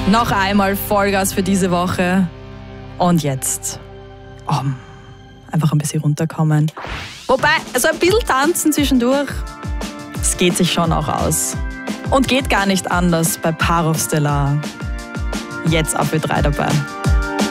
Noch einmal Vollgas für diese Woche. Und jetzt einfach ein bisschen runterkommen. Wobei, so ein bisschen tanzen zwischendurch, es geht sich schon auch aus. Und geht gar nicht anders bei Parov Stellar. Jetzt auf Ö3 dabei.